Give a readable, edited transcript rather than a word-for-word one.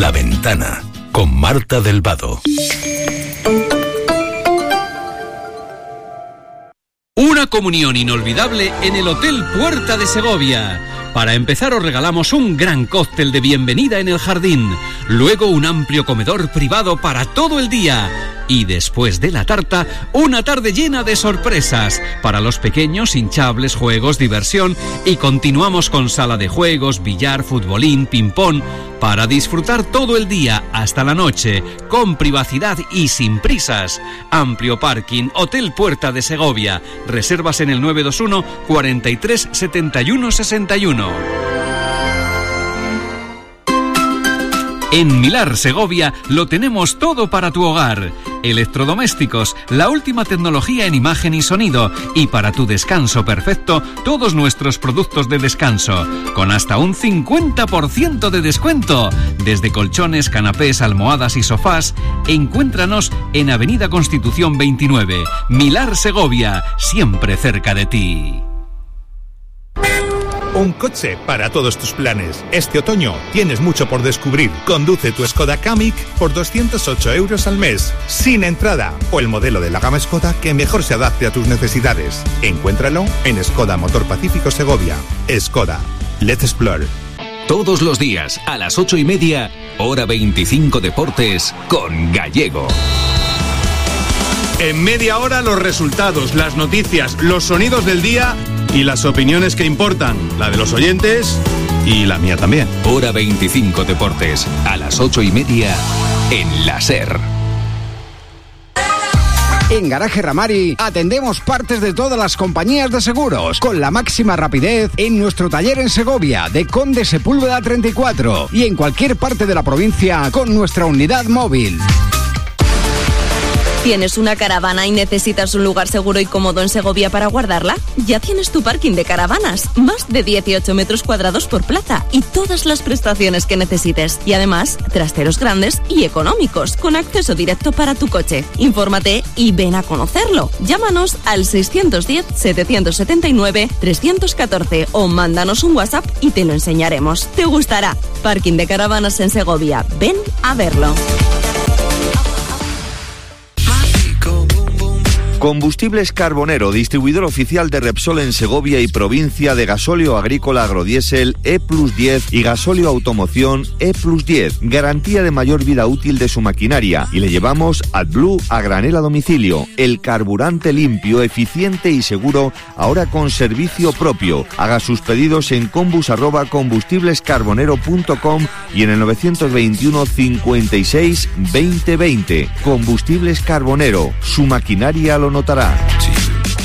La Ventana, con Marta del Vado. Una comunión inolvidable en el Hotel Puerta de Segovia. Para empezar os regalamos un gran cóctel de bienvenida en el jardín, luego un amplio comedor privado para todo el día y después de la tarta, una tarde llena de sorpresas para los pequeños, hinchables, juegos, diversión y continuamos con sala de juegos, billar, futbolín, ping-pong para disfrutar todo el día hasta la noche, con privacidad y sin prisas. Amplio parking, Hotel Puerta de Segovia. Reservas en el 921 43 71 61. En Milar Segovia lo tenemos todo para tu hogar. Electrodomésticos, la última tecnología en imagen y sonido, y para tu descanso perfecto, todos nuestros productos de descanso, con hasta un 50% de descuento. Desde colchones, canapés, almohadas y sofás, encuéntranos en Avenida Constitución 29, Milar Segovia, siempre cerca de ti. Un coche para todos tus planes. Este otoño tienes mucho por descubrir. Conduce tu Skoda Kamiq por 208 € al mes, sin entrada, o el modelo de la gama Skoda que mejor se adapte a tus necesidades. Encuéntralo en Skoda Motor Pacífico Segovia. Skoda. Let's explore. Todos los días a las 8:30, hora 25 Deportes con Gallego. En media hora los resultados, las noticias, los sonidos del día y las opiniones que importan, la de los oyentes y la mía también. Hora 25 Deportes, a las 8:30 en la SER. En Garaje Ramari atendemos partes de todas las compañías de seguros con la máxima rapidez en nuestro taller en Segovia de Conde Sepúlveda 34 y en cualquier parte de la provincia con nuestra unidad móvil. ¿Tienes una caravana y necesitas un lugar seguro y cómodo en Segovia para guardarla? Ya tienes tu parking de caravanas, más de 18 metros cuadrados por plaza y todas las prestaciones que necesites. Y además, trasteros grandes y económicos, con acceso directo para tu coche. Infórmate y ven a conocerlo. Llámanos al 610-779-314 o mándanos un WhatsApp y te lo enseñaremos. Te gustará. Parking de caravanas en Segovia. Ven a verlo. Combustibles Carbonero, distribuidor oficial de Repsol en Segovia y provincia, de gasóleo agrícola agrodiésel E+10 y gasóleo automoción E+10. Garantía de mayor vida útil de su maquinaria. Y le llevamos AdBlue a granel a domicilio. El carburante limpio, eficiente y seguro, ahora con servicio propio. Haga sus pedidos en combus@combustiblescarbonero.com y en el 921 56 20 20. Combustibles Carbonero, su maquinaria lo notará.